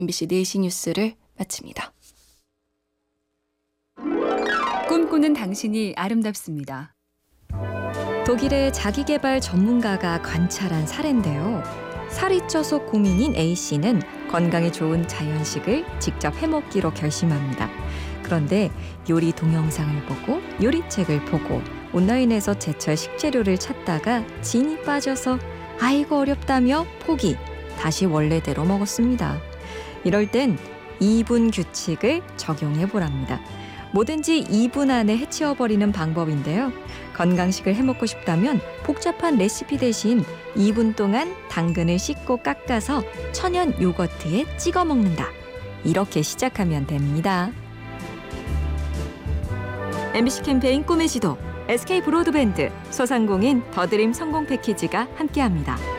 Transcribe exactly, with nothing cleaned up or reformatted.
엠비씨 네 시 뉴스를 마칩니다. 꿈꾸는 당신이 아름답습니다. 독일의 자기개발 전문가가 관찰한 사례인데요. 살이 쪄서 고민인 A씨는 건강에 좋은 자연식을 직접 해먹기로 결심합니다. 그런데 요리 동영상을 보고 요리책을 보고 온라인에서 제철 식재료를 찾다가 진이 빠져서 아이고 어렵다며 포기, 다시 원래대로 먹었습니다. 이럴 땐 이 분 규칙을 적용해보랍니다. 뭐든지 이 분 안에 해치워버리는 방법인데요. 건강식을 해먹고 싶다면 복잡한 레시피 대신 이 분 동안 당근을 씻고 깎아서 천연 요거트에 찍어 먹는다. 이렇게 시작하면 됩니다. 엠비씨 캠페인 꿈의 지도, 에스케이 브로드밴드, 소상공인 더드림 성공 패키지가 함께합니다.